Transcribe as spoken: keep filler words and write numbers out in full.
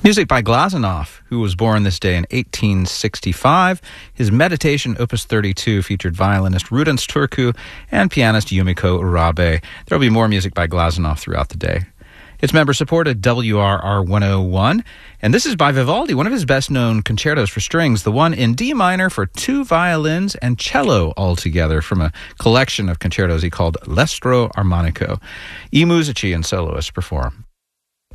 Music by Glazunov, who was born this day in eighteen sixty-five. His Meditation, Opus thirty-two, featured violinist Rudens Turku and pianist Yumiko Urabe. There will be more music by Glazunov throughout the day. It's member-supported W R R one oh one, and this is by Vivaldi, one of his best-known concertos for strings, the one in D minor for two violins and cello altogether from a collection of concertos he called L'Estro Armonico. E. Musici and soloists perform.